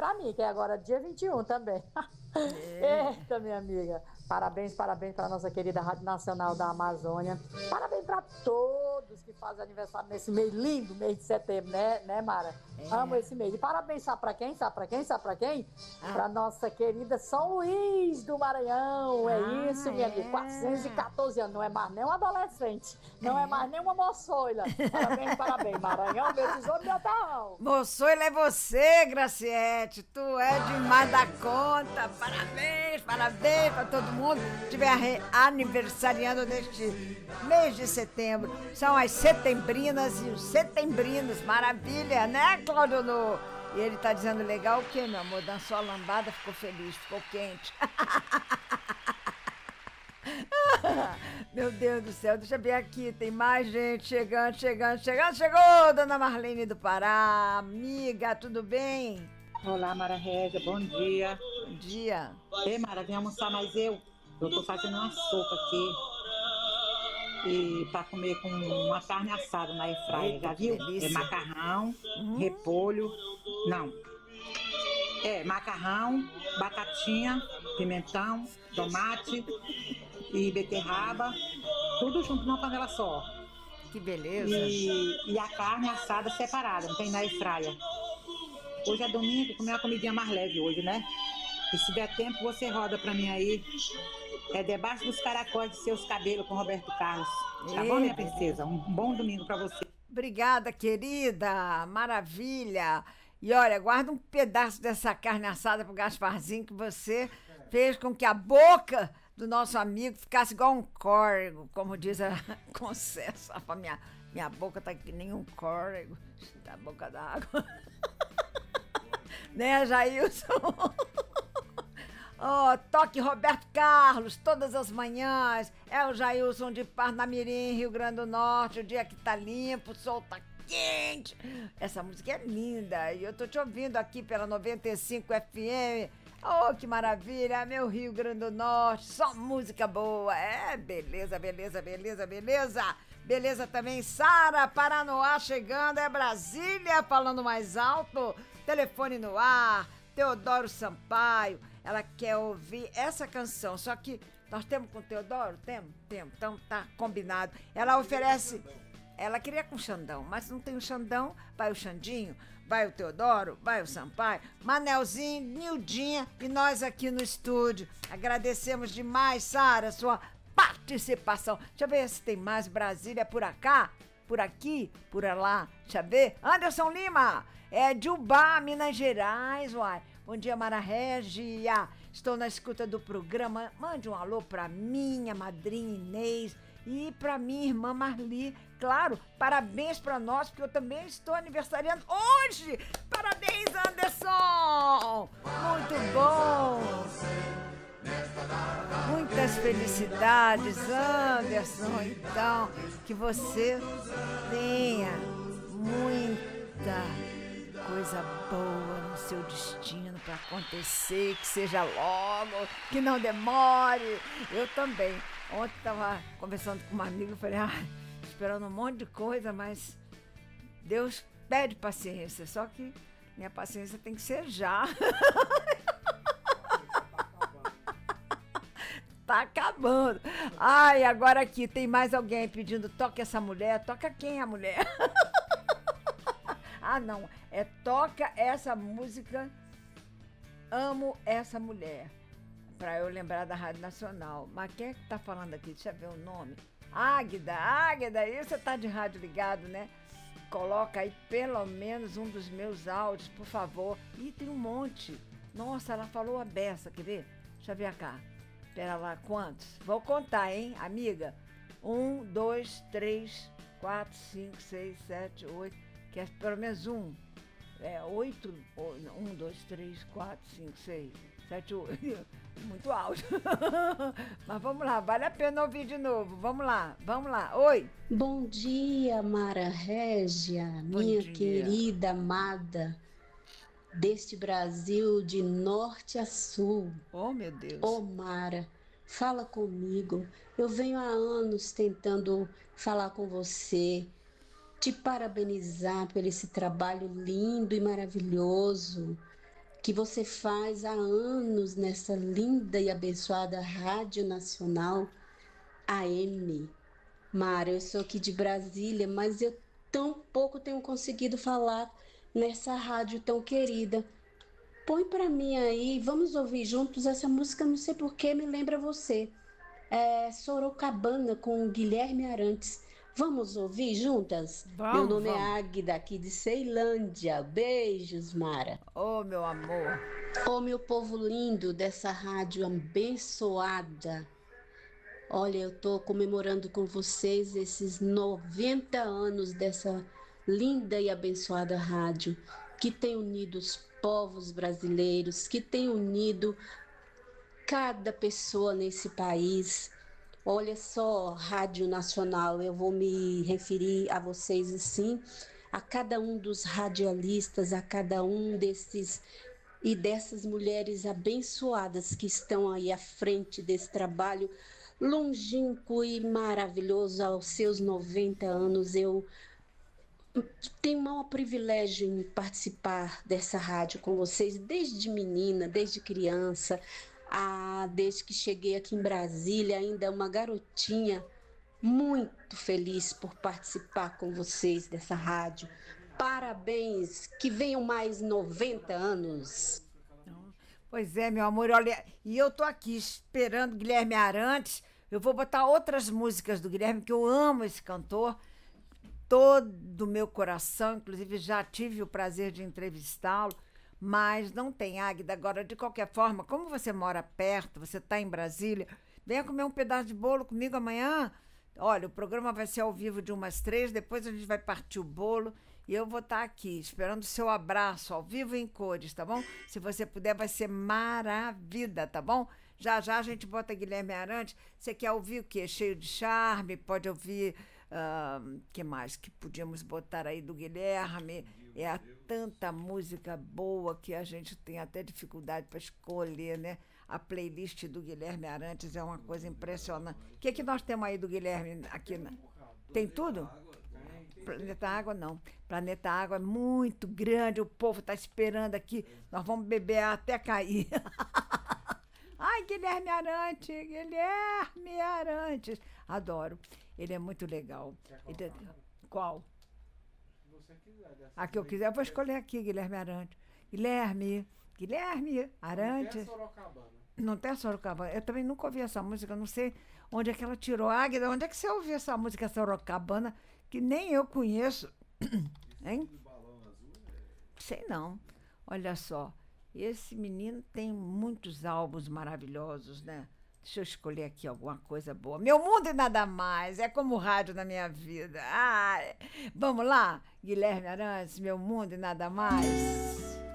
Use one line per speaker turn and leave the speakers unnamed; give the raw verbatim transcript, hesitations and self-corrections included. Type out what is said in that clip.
pra mim, que é agora dia vinte e um também.
É.
Eita, minha amiga. Parabéns, parabéns para a nossa querida Rádio Nacional da Amazônia. Parabéns para todos que fazem aniversário nesse mês lindo, mês de setembro, né, né, Mara? Amo
É.
esse mês. E parabéns, sabe para quem? Sabe para quem? Sabe para quem?
Ah,
Para nossa querida São Luís do Maranhão. É isso,
ah,
minha amiga. quatrocentos e
é.
quatorze anos. Não é mais nem um adolescente. Não é
É.
mais nem uma moçoila. Parabéns, parabéns. Maranhão, meu tesouro, meu tarrão.
Moçoila é você, Graciete. Tu é demais da conta. Parabéns, parabéns para todo mundo que estiver re- aniversariando neste mês de setembro. São as setembrinas e os setembrinos. Maravilha, né, Cláudio? No... E ele tá dizendo legal o quê, meu amor? Dançou a lambada, ficou feliz, ficou quente. Meu Deus do céu, deixa eu ver aqui, tem mais gente chegando, chegando, chegando, chegou, dona Marlene do Pará, amiga, tudo bem?
Olá, Mara Régia, bom dia.
Bom dia.
Ei, Mara, vem almoçar mais eu. Eu tô fazendo uma sopa aqui e para comer com uma carne assada na airfryer,
Eita,
já
que
viu? É
delícia.
macarrão,
Hum.
repolho, não, é macarrão, batatinha, pimentão, tomate e beterraba, tudo junto numa panela só.
Que beleza.
E, e a carne assada separada, não tem na airfryer. Hoje é domingo, comer uma comidinha mais leve hoje, né? E se der tempo, você roda pra mim aí. É Debaixo dos Caracóis de Seus Cabelos com Roberto Carlos. Tá bom, minha princesa? Um bom domingo pra você.
Obrigada, querida, maravilha. E olha, guarda um pedaço dessa carne assada pro Gasparzinho que você fez com que a boca do nosso amigo ficasse igual um córrego, como diz a Concessa. A minha, minha boca tá que nem um córrego, da boca d'água. Né, Jailson? Oh, toque Roberto Carlos, todas as manhãs. É o Jailson de Parnamirim, Rio Grande do Norte. O dia que tá limpo, o sol tá quente. Essa música é linda. E eu tô te ouvindo aqui pela noventa e cinco F M. Oh, que maravilha, meu Rio Grande do Norte. Só música boa. É, beleza, beleza, beleza, beleza. Beleza também, Sara Paranoá chegando. É Brasília falando mais alto. Telefone no ar. Teodoro Sampaio. Ela quer ouvir essa canção, só que nós temos com o Teodoro? Temos? Temos, então tá combinado. Ela oferece, ela queria com o Xandão, mas não tem o Xandão, vai o Xandinho, vai o Teodoro, vai o Sampaio, Manelzinho, Nildinha e nós aqui no estúdio. Agradecemos demais, Sara, sua participação. Deixa eu ver se tem mais Brasília por acá, por aqui, por lá. Deixa eu ver. Anderson Lima, é de Ubá, Minas Gerais, uai. Bom dia, Mara Régia. Estou na escuta do programa. Mande um alô pra minha madrinha Inês e pra minha irmã Marli. Claro, parabéns pra nós, porque eu também estou aniversariando hoje. Parabéns, Anderson. Muito bom. Muitas felicidades, Anderson. Então, que você tenha muita coisa boa no seu destino para acontecer, que seja logo, que não demore. Eu também. Ontem estava conversando com uma amiga e falei, ah, esperando um monte de coisa, mas Deus pede paciência, só que minha paciência tem que ser já. Tá acabando. Ai, agora aqui tem mais alguém pedindo toque essa mulher. Toca quem a mulher? Ah, não. É toca essa música. Amo essa mulher. Pra eu lembrar da Rádio Nacional. Mas quem é que tá falando aqui? Deixa eu ver o nome. Águida, Águida. Aí você tá de rádio ligado, né? Coloca aí pelo menos um dos meus áudios, por favor. Ih, tem um monte. Nossa, ela falou a beça. Quer ver? Deixa eu ver cá. Pera lá, quantos? Vou contar, hein, amiga? Um, dois, três, quatro, cinco, seis, sete, oito. Que é pelo menos um. É oito. Um, dois, três, quatro, cinco, seis, sete, oito. Muito alto. Mas vamos lá, vale a pena ouvir de novo. Vamos lá, vamos lá. Oi.
Bom dia, Mara Régia,
Bom
minha
dia.
querida amada deste Brasil de norte a sul.
Oh, meu Deus.
Ô, Mara, fala comigo. Eu venho há anos tentando falar com você, te parabenizar por esse trabalho lindo e maravilhoso que você faz há anos nessa linda e abençoada Rádio Nacional A M. Mara, eu sou aqui de Brasília, mas eu tão pouco tenho conseguido falar nessa rádio tão querida. Põe para mim aí, vamos ouvir juntos essa música, não sei porquê, me lembra você. É Sorocabana com o Guilherme Arantes. Vamos ouvir juntas?
Vamos,
Meu nome
vamos.
é Águida, aqui de Ceilândia. Beijos, Mara.
Ô, meu amor.
Ô, meu povo lindo dessa rádio abençoada. Olha, eu tô comemorando com vocês esses noventa anos dessa linda e abençoada rádio, que tem unido os povos brasileiros, que tem unido cada pessoa nesse país. Olha só, Rádio Nacional, eu vou me referir a vocês assim, a cada um dos radialistas, a cada um desses e dessas mulheres abençoadas que estão aí à frente desse trabalho longínquo e maravilhoso. Aos seus noventa anos, eu tenho o maior privilégio em participar dessa rádio com vocês, desde menina, desde criança, ah, desde que cheguei aqui em Brasília, ainda uma garotinha, muito feliz por participar com vocês dessa rádio. Parabéns, que venham mais noventa anos.
Pois é, meu amor, olha, e eu tô aqui esperando Guilherme Arantes. Eu vou botar outras músicas do Guilherme, que eu amo esse cantor, todo o meu coração, inclusive já tive o prazer de entrevistá-lo, mas não tem, Águida. Agora, de qualquer forma, como você mora perto, você está em Brasília, venha comer um pedaço de bolo comigo amanhã. Olha, o programa vai ser ao vivo de umas três, depois a gente vai partir o bolo e eu vou estar aqui esperando o seu abraço ao vivo em cores, tá bom? Se você puder, vai ser maravilha, tá bom? Já já a gente bota Guilherme Arantes. Você quer ouvir o quê? Cheio de charme? Pode ouvir... O uh, que mais que podíamos botar aí do Guilherme? É a tanta música boa que a gente tem até dificuldade para escolher, né? A playlist do Guilherme Arantes é uma coisa impressionante. O que é que nós temos aí do Guilherme aqui? Na... Tem tudo? Planeta Água não. Planeta Água é muito grande, o povo está esperando aqui. Nós vamos beber até cair. Ai, Guilherme Arantes, Guilherme Arantes. Adoro. Ele é muito legal. Ele... Qual? A que eu quiser, eu vou escolher aqui, Guilherme Arantes. Guilherme, Guilherme Arantes. Não tem Sorocabana. Não tem Sorocabana. Eu também nunca ouvi essa música, não sei onde é que ela tirou. Águida, onde é que você ouviu essa música Sorocabana, que nem eu conheço? Hein? Sei não. Olha só, esse menino tem muitos álbuns maravilhosos, né? Deixa eu escolher aqui alguma coisa boa. Meu mundo e nada mais. É como o rádio na minha vida. Ah, vamos lá, Guilherme Arantes, meu mundo e nada mais.